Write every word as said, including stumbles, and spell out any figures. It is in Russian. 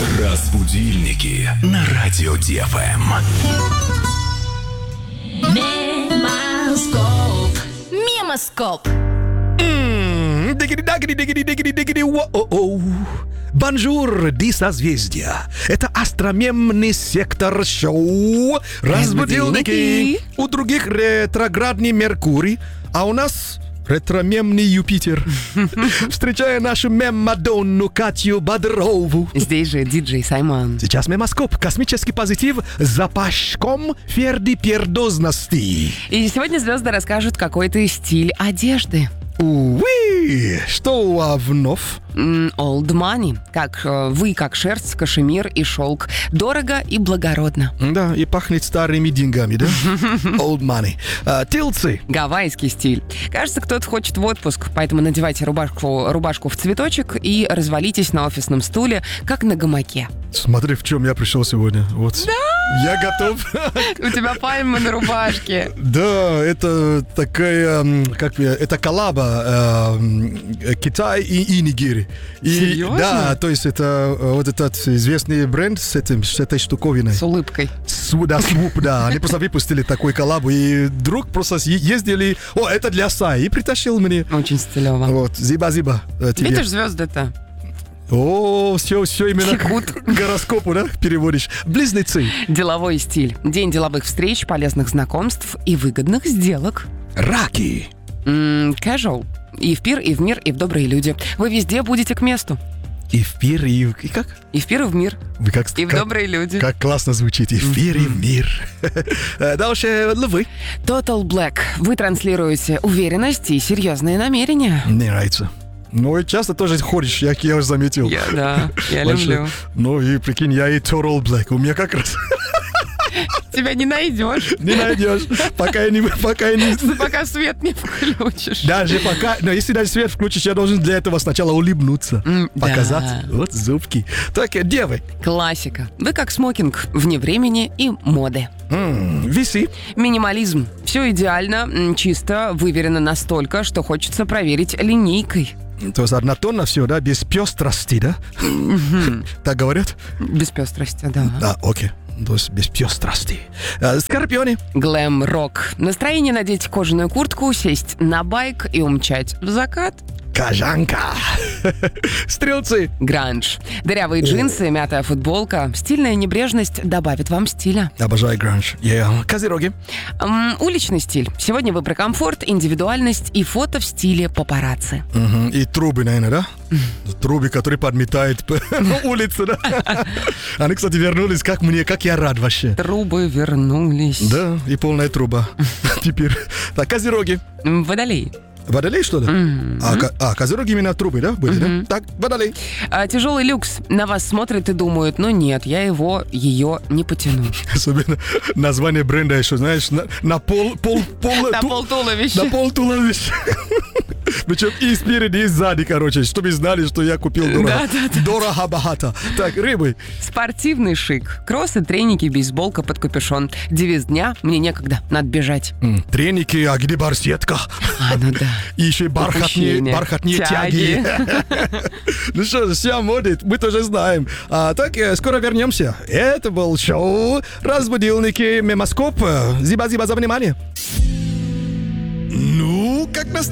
Разбудильники на радио ДФМ. Мемоскоп. Мемоскоп. Бонжур, ди созвездия. Это астромемный сектор шоу «Разбудилники». У других ретроградный Меркурий, а у нас ретромемный Юпитер. Встречая нашу мем-мадонну Катю Бодрову. Здесь же диджей Саймон. Сейчас мемоскоп. Космический позитив с запашком фердипердозности. И сегодня звезды расскажут, какой ты стиль одежды. Уи! Что у вас вновь? М, Old money. Как э, вы, как шерсть, кашемир и шелк. Дорого и благородно. Да, и пахнет старыми деньгами, да? Old money. А, тилцы. Гавайский стиль. Кажется, кто-то хочет в отпуск, поэтому надевайте рубашку, рубашку в цветочек и развалитесь на офисном стуле, как на гамаке. Смотри, в чем я пришел сегодня. Вот. Да! Я готов. У тебя пальмы на рубашке. Да, это такая, м, как я- это коллаба э, Китай и, и Нигерия. И, Серьезно? Да, то есть это э, вот этот известный бренд с, этим, с этой штуковиной. С улыбкой. Су- да, Swoop, да. Они просто выпустили такой коллабу, и друг просто с- ездили, о, это для Саи, и притащил мне. Очень стилево. Вот, зиба-зиба э, тебе. Видишь, звезды-то О, все, все именно текут. к гороскопу, да, переводишь. Близнецы. Деловой стиль. День деловых встреч, полезных знакомств и выгодных сделок. Раки. М, Casual. И в пир, и в мир, и в добрые люди. Вы везде будете к месту. И в пир, и, в- и как? И в пир, и в мир, Вы как, и в как, добрые люди. как классно звучит. И в пир, и в мир. Э, Дальше львы. Total Black. Вы транслируете уверенность и серьезные намерения. Мне нравится. Ну, и часто тоже ходишь, я, я уже заметил. Я, да, я Больше. люблю. Ну, и прикинь, я и Total Black. У меня как раз Тебя не найдешь, не найдешь, пока я не... Пока я не... пока свет не включишь. Даже пока... Но если даже свет включишь, я должен для этого сначала улыбнуться. М, Показать. да. Вот зубки. Так, э, девы. Классика. Вы как смокинг, вне времени и моды. М, Виси. Минимализм. Все идеально, м, чисто, выверено настолько, что хочется проверить линейкой. То есть однотонно все, да? Без пестрости, да? Так говорят? Без пестрости, да. Да, окей. То есть без пестрости. Э, Скорпионы. Глэм-рок. Настроение надеть кожаную куртку, сесть на байк и умчать в закат. Кожанка. Стрелцы. Гранж. Дырявые джинсы, мятая футболка. Стильная небрежность добавит вам стиля. Обожаю гранж. Yeah. Козероги. М, уличный стиль. Сегодня вы про комфорт, индивидуальность и фото в стиле папарацци. Мгм. И трубы, наверное, да? Трубы, которые подметают по улице, да? Они, кстати, вернулись. Как мне, как я рад вообще. Трубы вернулись. Да, и полная труба. Теперь. Так, козероги. М, Водолей. Водолей, что ли? А, ко- а, козероги именно трубы, да, были, да? Так, водолей. А, тяжелый люкс. На вас смотрят и думают, ну нет, я его, ее не потяну. Особенно название бренда еще, знаешь, на, на пол, пол, пол, На ту- пол туловища. на пол туловища. Причем и спереди, и сзади, короче, чтобы знали, что я купил дорого. Да, да, да. Дорого-богато. Так, рыбы. Спортивный шик. Кроссы, треники, бейсболка под капюшон. Девиз дня «Мне некогда, надо бежать». М, Треники, а где барсетка? А, ну да. И еще и бархатные, Упущение. бархатные Тяги. тяги. Ну что же, вся мода, мы тоже знаем. А, так, э, скоро вернемся. Это был шоу «Разбудилники Мемоскоп». Зиба-зиба за внимание. Ну, как настроение?